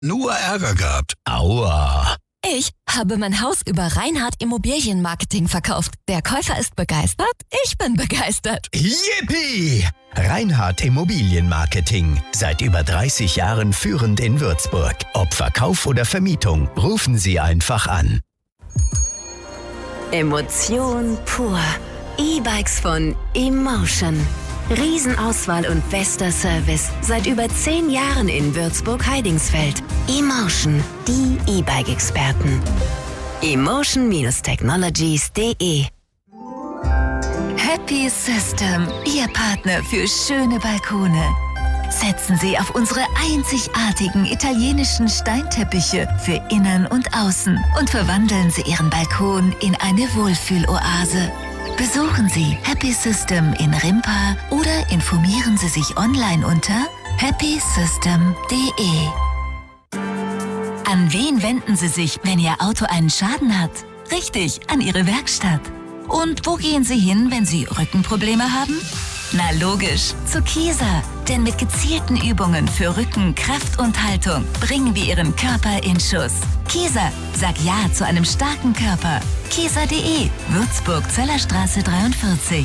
Nur Ärger gehabt. Aua. Ich habe mein Haus über Reinhardt Immobilienmarketing verkauft. Der Käufer ist begeistert, ich bin begeistert. Yippie! Reinhardt Immobilienmarketing. Seit über 30 Jahren führend in Würzburg. Ob Verkauf oder Vermietung, rufen Sie einfach an. Emotion pur. E-Bikes von Emotion. Riesenauswahl und bester Service. Seit über 10 Jahren in Würzburg-Heidingsfeld. Emotion, die E-Bike-Experten. Emotion-Technologies.de. Happy System, Ihr Partner für schöne Balkone. Setzen Sie auf unsere einzigartigen italienischen Steinteppiche für Innen und Außen und verwandeln Sie Ihren Balkon in eine Wohlfühloase. Besuchen Sie Happy System in Rimpa oder informieren Sie sich online unter happysystem.de. An wen wenden Sie sich, wenn Ihr Auto einen Schaden hat? Richtig, an Ihre Werkstatt. Und wo gehen Sie hin, wenn Sie Rückenprobleme haben? Na logisch, zu Kieser. Denn mit gezielten Übungen für Rücken, Kraft und Haltung bringen wir Ihren Körper in Schuss. Kieser, sag Ja zu einem starken Körper. Kieser.de, Würzburg, Zöllerstraße 43.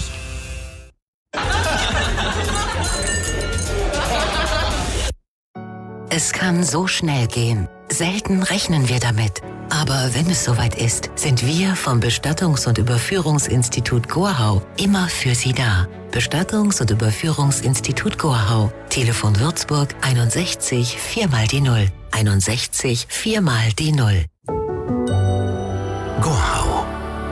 Es kann so schnell gehen. Selten rechnen wir damit. Aber wenn es soweit ist, sind wir vom Bestattungs- und Überführungsinstitut Gorhau immer für Sie da. Bestattungs- und Überführungsinstitut Gorhau. Telefon Würzburg 61 4 mal die 0. 61 4 mal die 0. Gorhau.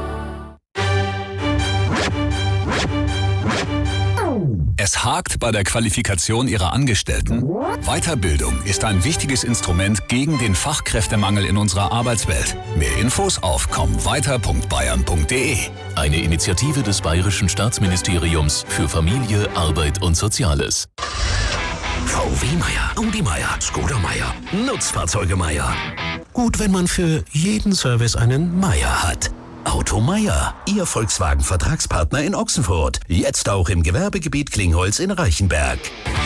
Es hakt bei der Qualifikation Ihrer Angestellten? Weiterbildung ist ein wichtiges Instrument gegen den Fachkräftemangel in unserer Arbeitswelt. Mehr Infos auf kommweiter.bayern.de. Eine Initiative des Bayerischen Staatsministeriums für Familie, Arbeit und Soziales. VW Meier, Audi Meier, Skoda Meier, Nutzfahrzeuge Meier. Gut, wenn man für jeden Service einen Meier hat. Auto Meier, Ihr Volkswagen-Vertragspartner in Ochsenfurt. Jetzt auch im Gewerbegebiet Klingholz in Reichenberg.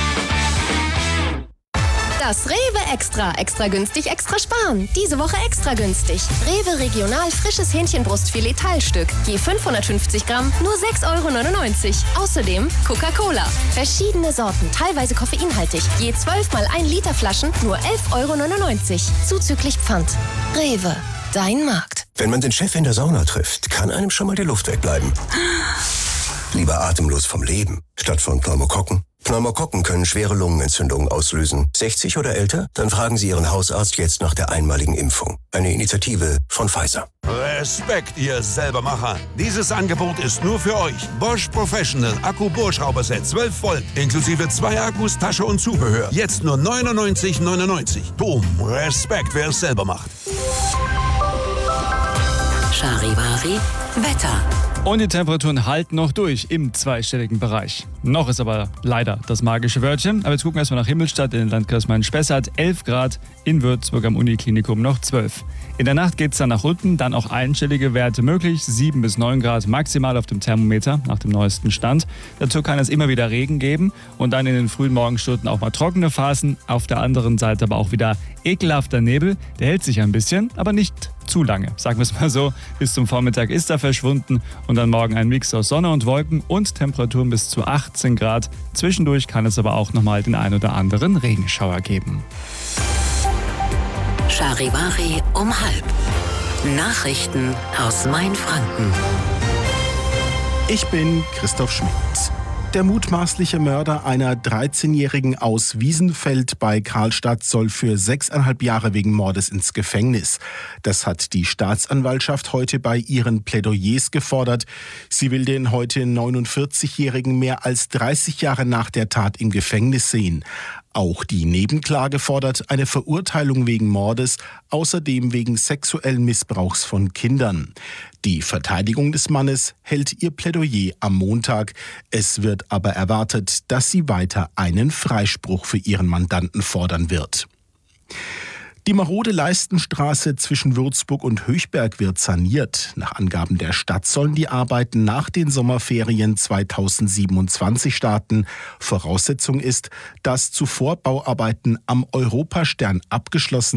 Das Rewe Extra. Extra günstig, extra sparen. Diese Woche extra günstig. Rewe Regional frisches Hähnchenbrustfilet Teilstück. Je 550 Gramm, nur 6,99 €. Außerdem Coca-Cola. Verschiedene Sorten, teilweise koffeinhaltig. Je 12 mal 1 Liter Flaschen, nur 11,99 €. Zuzüglich Pfand. Rewe. Dein Markt. Wenn man den Chef in der Sauna trifft, kann einem schon mal die Luft wegbleiben. Lieber atemlos vom Leben, statt von Pneumokokken. Pneumokokken können schwere Lungenentzündungen auslösen. 60 oder älter? Dann fragen Sie Ihren Hausarzt jetzt nach der einmaligen Impfung. Eine Initiative von Pfizer. Respekt, ihr Selbermacher. Dieses Angebot ist nur für euch. Bosch Professional Akku-Bohrschrauberset 12 Volt, inklusive 2 Akkus, Tasche und Zubehör. Jetzt nur 99,99 €. Boom, Respekt, wer es selber macht. Charivari Wetter. Und die Temperaturen halten noch durch im zweistelligen Bereich. Noch ist aber leider das magische Wörtchen. Aber jetzt gucken wir erstmal nach Himmelstadt in den Landkreis Main-Spessart. 11 Grad, in Würzburg am Uniklinikum noch 12. In der Nacht geht es dann nach unten, dann auch einstellige Werte möglich. 7 bis 9 Grad maximal auf dem Thermometer nach dem neuesten Stand. Dazu kann es immer wieder Regen geben und dann in den frühen Morgenstunden auch mal trockene Phasen. Auf der anderen Seite aber auch wieder ekelhafter Nebel. Der hält sich ein bisschen, aber nicht zu lange. Sagen wir es mal so, bis zum Vormittag ist er verschwunden und dann morgen ein Mix aus Sonne und Wolken und Temperaturen bis zu 18 Grad. Zwischendurch kann es aber auch nochmal den ein oder anderen Regenschauer geben. Charivari um 12:30. Nachrichten aus Mainfranken. Ich bin Christoph Schmidt. Der mutmaßliche Mörder einer 13-Jährigen aus Wiesenfeld bei Karlstadt soll für 6,5 Jahre wegen Mordes ins Gefängnis. Das hat die Staatsanwaltschaft heute bei ihren Plädoyers gefordert. Sie will den heute 49-Jährigen mehr als 30 Jahre nach der Tat im Gefängnis sehen. Auch die Nebenklage fordert eine Verurteilung wegen Mordes, außerdem wegen sexuellen Missbrauchs von Kindern. Die Verteidigung des Mannes hält ihr Plädoyer am Montag. Es wird aber erwartet, dass sie weiter einen Freispruch für ihren Mandanten fordern wird. Die marode Leistenstraße zwischen Würzburg und Höchberg wird saniert. Nach Angaben der Stadt sollen die Arbeiten nach den Sommerferien 2027 starten. Voraussetzung ist, dass zuvor Bauarbeiten am Europastern abgeschlossen